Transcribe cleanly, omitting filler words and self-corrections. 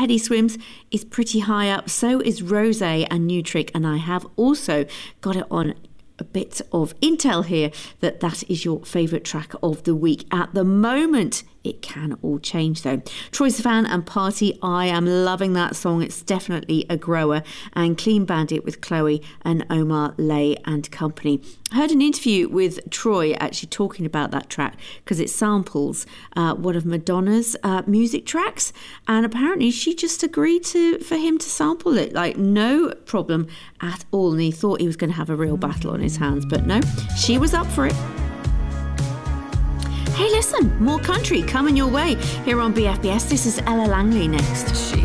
Teddy Swims is pretty high up. So is Rose and New Trick. And I have also got it on a bit of intel here that is your favourite track of the week. At the moment, it can all change though. Troye Sivan and Party, I am loving that song. It's definitely a grower. And Clean Bandit with Chloe and Omar Lay and company. I heard an interview with Troye actually talking about that track because it samples one of Madonna's music tracks, and apparently she just agreed for him to sample it, like no problem at all. And he thought he was going to have a real battle on his hands, but no, she was up for it. Hey, listen, more country coming your way here on BFBS. This is Ella Langley next.